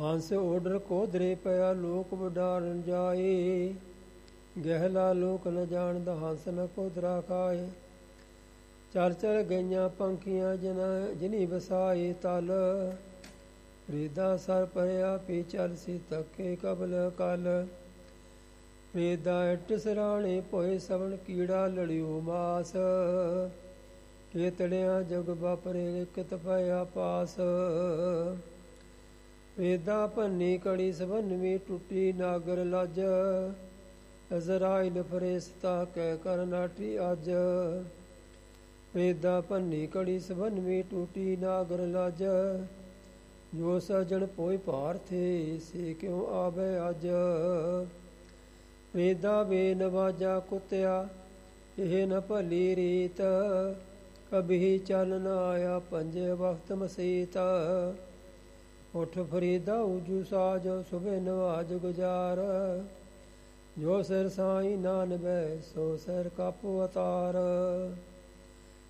ਹੰਸ order ਕੋਧਰੇ ਪਿਆ ਲੋਕ ਵਡਾਰਨ ਜਾਏ। ਗਹਿਲਾ ਲੋਕ ਨ ਜਾਣਦਾ ਹੰਸ ਨ ਕੋਧਰਾ ਖਾਏ। ਚਲ ਚਲ ਗਈਆਂ ਪੰਖੀਆਂ ਜਿਨੀ ਵਸਾਏ ਤਲ। ਰੀਦਾ ਸਰ ਭਰਿਆ ਪੀ ਚਲ ਸੀ ਤੱਕੇ ਕਬਲ ਕਲ। ਰੀਦਾ ਇੱਟ ਸਰਾਣੇ ਭੋਏ ਸਵਣ ਕੀੜਾ ਲੜਿਓ ਮਾਸ। ਕੇਤੜਿਆਂ ਜਗ ਵਾਪਰੇ ਕਿਤ ਪਿਆ ਪਾਸ। ਵੇਦਾ ਭੰਨੀ ਕੜੀ ਸਬੰਨਵੀ ਟੁੱਟੀ ਨਾਗਰ ਲੱਜ। ਇਜ਼ਰਾਈਲ ਫਰੇਸਤਾ ਕਹਿ ਕਰ ਨਾਟੀ ਅੱਜ। ਵੇਦਾ ਭੰਨੀ ਕੜੀ ਸਬੰਨਵੀ ਟੂਟੀ ਨਾਗਰ ਲੱਜ। ਜੋ ਸਜਣ ਪੋਇ ਭਾਰਥੇ ਸੇ ਕਿਉ ਆਵੇ ਅੱਜ। ਵੇਦਾ ਵੇ ਨਵਾਜਾ ਕੁੱਤਿਆ ਇਹ ਨ ਭਲੀ ਰੀਤ। ਕਭੀ ਚਲ ਨ ਆਇਆ ਪੰਜੇ ਵਕਤ ਮਸੀਤ। ਉਠ ਫਰੀਦਾ ਉਜੂ ਸਾਜ ਸੁਬੇ ਨਵਾਜ ਗੁਜ਼ਾਰ। ਜੋ ਸਿਰ ਸਾਈ ਨਾਨਬੈ ਸੋ ਸਿਰ ਕਪ ਅਤਾਰ।